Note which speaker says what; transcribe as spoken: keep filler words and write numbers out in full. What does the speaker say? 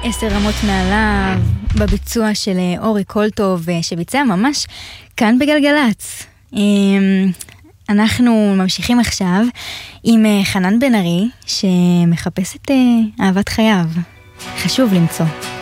Speaker 1: עשר רמות מעליו, בביצוע של אורי קולטוב, שביצע ממש כאן בגלגלץ. אנחנו ממשיכים עכשיו עם חנן בן ארי, שמחפש את אהבת חייו. חשוב למצוא.